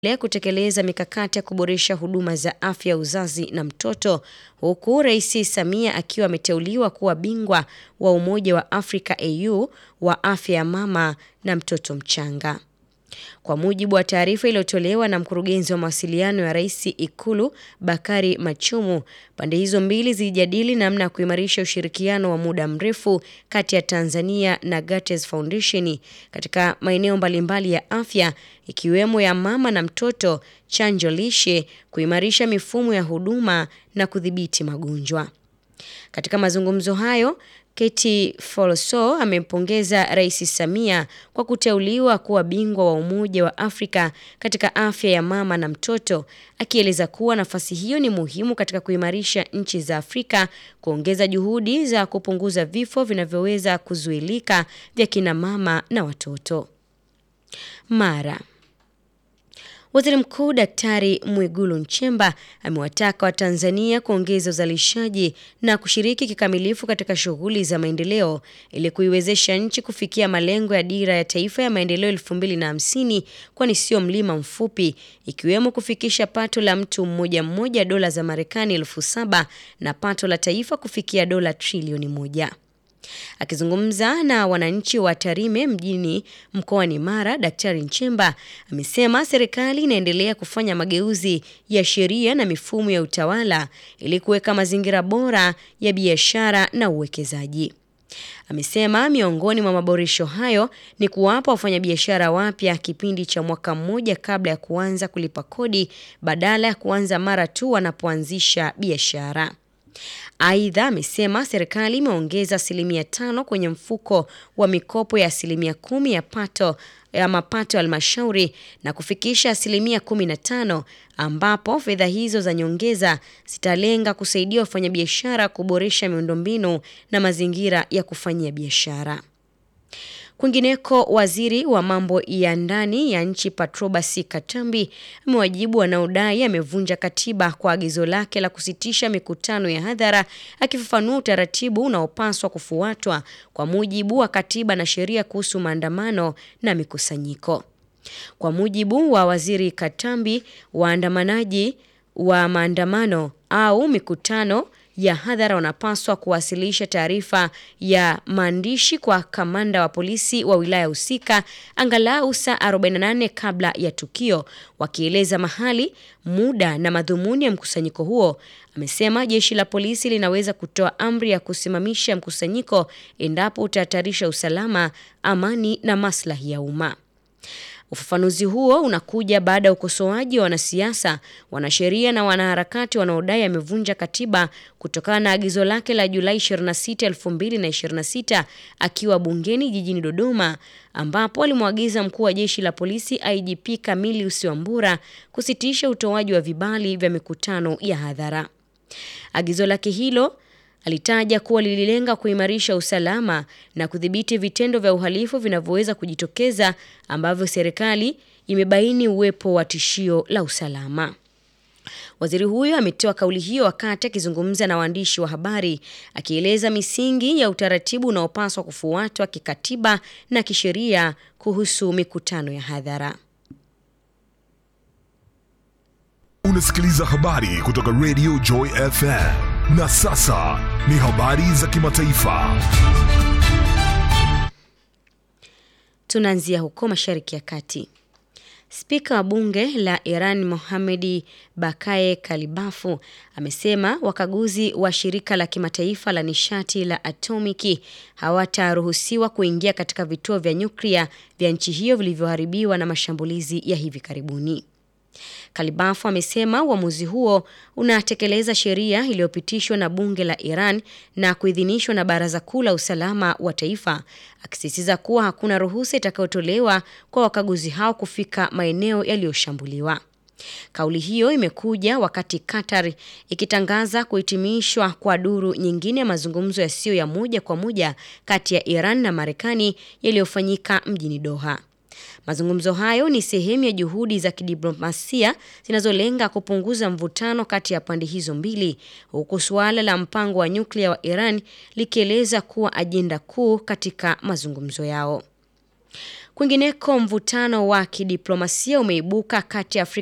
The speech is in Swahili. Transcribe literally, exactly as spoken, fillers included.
leo kutekeleza mikakati ya kuboresha huduma za afya uzazi na mtoto, huku Rais Samia akiwa ameteuliwa kuwa bingwa wa Umoja wa Afrika A U wa afya ya mama na mtoto mchanga. Kwa mujibu wa taarifa iliyotolewa na mkurugenzi wa mawasiliano ya Rais Ikulu Bakari Machumu, pande hizo mbili zilijadili namna ya kuimarisha ushirikiano wa muda mrefu kati ya Tanzania na Gates Foundation katika maeneo mbalimbali ya afya ikiwemo ya mama na mtoto, chanjo lishe, kuimarisha mifumo ya huduma na kudhibiti magonjwa. Katika mazungumzo hayo, Keti Foloso amempongeza Rais Samia kwa kuteuliwa kuwa bingwa wa Umoja wa Afrika katika afya ya mama na mtoto, akieleza kuwa nafasi hiyo ni muhimu katika kuimarisha nchi za Afrika, kuongeza juhudi za kupunguza vifo vinavyoweza kuzuilika vya kina mama na watoto. Mara Waziri Mkuu Daktari Mwigulu Nchemba amewataka Watanzania kuongeza uzalishaji na kushiriki kikamilifu katika shughuli za maendeleo ili kuiwezesha nchi kufikia malengo ya Dira ya Taifa ya Maendeleo elfu mbili na hamsini, kwani sio mlima mfupi, ikiwemo kufikisha pato la mtu mmoja mmoja dola za Marekani elfu saba na pato la taifa kufikia dola trilioni moja. Akizungumza na wananchi wa Tarime mjini mkoani Mara, Daktari Nchemba amesema serikali inaendelea kufanya mageuzi ya sheria na mifumo ya utawala ili kuweka mazingira bora ya biashara na uwekezaji. Amesema miongoni mwa maboresho hayo ni kuwapa wafanyabiashara wapya kipindi cha mwaka mmoja kabla ya kuanza kulipa kodi badala ya kuanza mara tu wanapoanzisha biashara. Aidha, amesema serikali imeongeza asilimia tano kwenye mfuko wa mikopo ya asilimia kumi ya pato ya mapato ya halmashauri na kufikisha asilimia kumi na tano, ambapo fedha hizo za nyongeza zitalenga kusaidia wafanyabiashara kuboresha miundombinu na mazingira ya kufanyia biashara. Kwingineko, waziri wa mambo ya ndani ya nchi Patrobas Katambi amewajibu wanaodai amevunja katiba kwa agizo lake la kusitisha mikutano ya hadhara, akifafanua utaratibu unaopaswa kufuatwa kwa mujibu wa katiba na sheria kuhusu maandamano na mikusanyiko. Kwa mujibu wa waziri Katambi, waandamanaji wa maandamano au mikutano ya hadhara wanapaswa kuwasilisha taarifa ya maandishi kwa kamanda wa polisi wa wilaya husika angalau saa arobaini na nane kabla ya tukio, wakieleza mahali, muda na madhumuni ya mkusanyiko huo. Amesema jeshi la polisi linaweza kutoa amri ya kusimamisha mkusanyiko endapo utahatarisha usalama, amani na maslahi ya umma. Ufafanuzi huo unakuja baada ya ukosoaji wa wanasiasa, wanasheria na wanaharakati wanaodai amevunja katiba kutokana na agizo lake la Julai ishirini na sita elfu mbili na ishirini na sita akiwa bungeni jijini Dodoma, ambapo alimwagiza mkuu wa jeshi la polisi I G P Camillus Wambura kusitisha utoaji wa vibali vya mikutano ya hadhara. Agizo lake hilo alitaja kuwa lililenga kuimarisha usalama na kudhibiti vitendo vya uhalifu vinavyoweza kujitokeza ambavyo serikali imebaini uwepo wa tishio la usalama. Waziri huyo ametoa kauli hiyo wakati akizungumza na waandishi wa habari, akieleza misingi ya utaratibu unaopaswa kufuatwa kikatiba na kisheria kuhusu mikutano ya hadhara. Unasikiliza habari kutoka Radio Joy F M. Na sasa ni habari za kimataifa. Tunaanzia huko Mashariki ya Kati. Spika wa bunge la Iran Mohammadi Bakaye Kalibafu amesema wakaguzi wa shirika la kimataifa la nishati la atomiki hawataruhusiwa kuingia katika vituo vya nyuklia vya nchi hiyo vilivyoharibiwa na mashambulizi ya hivi karibuni. Kalibafu amesema uamuzi huo unatekeleza sheria iliyopitishwa na bunge la Iran na kuidhinishwa na Baraza Kuu la Usalama wa Taifa, akisisitiza kuwa hakuna ruhusa itakayotolewa kwa wakaguzi hao kufika maeneo yaliyoshambuliwa. Kauli hiyo imekuja wakati Qatar ikitangaza kuhitimishwa kwa duru nyingine ya mazungumzo yasiyo ya moja kwa moja kati ya Iran na Marekani yaliyofanyika mjini Doha. Mazungumzo hayo ni sehemu ya juhudi za kidiplomasia zinazolenga kupunguza mvutano kati ya pande hizo mbili, huku suala la mpango wa nyuklia wa Iran likieleza kuwa ajenda kuu katika mazungumzo yao. Kwingineko, mvutano wa kidiplomasia umeibuka kati ya Afrika